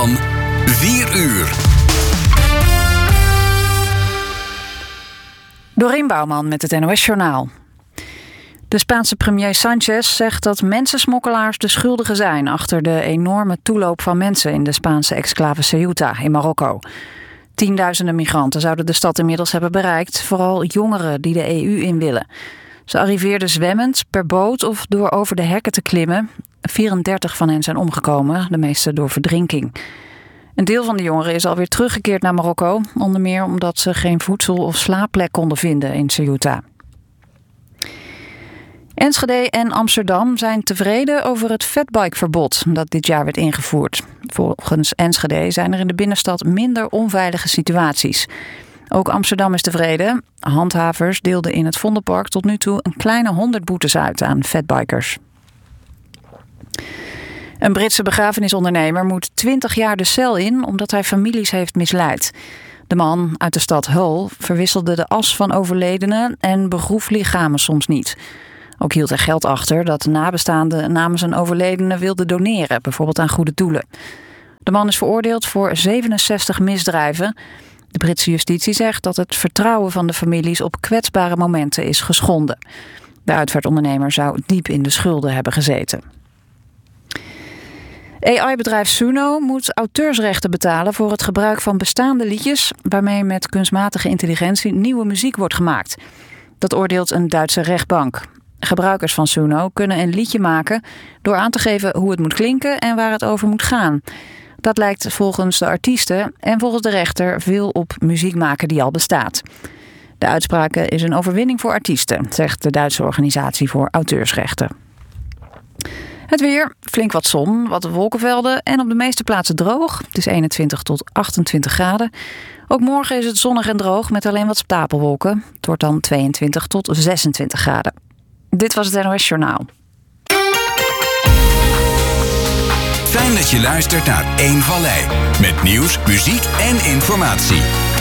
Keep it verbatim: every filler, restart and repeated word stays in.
van vier uur. Dorien Bouwman met het N O S-journaal. De Spaanse premier Sánchez zegt dat mensensmokkelaars de schuldigen zijn achter de enorme toeloop van mensen in de Spaanse exclave Ceuta in Marokko. Tienduizenden migranten zouden de stad inmiddels hebben bereikt, vooral jongeren die de E U in willen. Ze arriveerden zwemmend, per boot of door over de hekken te klimmen. vierendertig van hen zijn omgekomen, de meeste door verdrinking. Een deel van de jongeren is alweer teruggekeerd naar Marokko, onder meer omdat ze geen voedsel of slaapplek konden vinden in Ceuta. Enschede en Amsterdam zijn tevreden over het fatbikeverbod dat dit jaar werd ingevoerd. Volgens Enschede zijn er in de binnenstad minder onveilige situaties. Ook Amsterdam is tevreden. Handhavers deelden in het Vondelpark tot nu toe een kleine honderd boetes uit aan fatbikers. Een Britse begrafenisondernemer moet twintig jaar de cel in omdat hij families heeft misleid. De man uit de stad Hull verwisselde de as van overledenen en begroef lichamen soms niet. Ook hield hij geld achter dat nabestaanden namens een overledene wilden doneren, bijvoorbeeld aan goede doelen. De man is veroordeeld voor zevenenzestig misdrijven. De Britse justitie zegt dat het vertrouwen van de families op kwetsbare momenten is geschonden. De uitvaartondernemer zou diep in de schulden hebben gezeten. A I-bedrijf Suno moet auteursrechten betalen voor het gebruik van bestaande liedjes waarmee met kunstmatige intelligentie nieuwe muziek wordt gemaakt. Dat oordeelt een Duitse rechtbank. Gebruikers van Suno kunnen een liedje maken door aan te geven hoe het moet klinken en waar het over moet gaan. Dat lijkt volgens de artiesten en volgens de rechter veel op muziek maken die al bestaat. De uitspraak is een overwinning voor artiesten, zegt de Duitse organisatie voor auteursrechten. Het weer, flink wat zon, wat wolkenvelden en op de meeste plaatsen droog. Het is eenentwintig tot achtentwintig graden. Ook morgen is het zonnig en droog met alleen wat stapelwolken. Het wordt dan tweeëntwintig tot zesentwintig graden. Dit was het N O S-journaal. Fijn dat je luistert naar één Vallei. Met nieuws, muziek en informatie.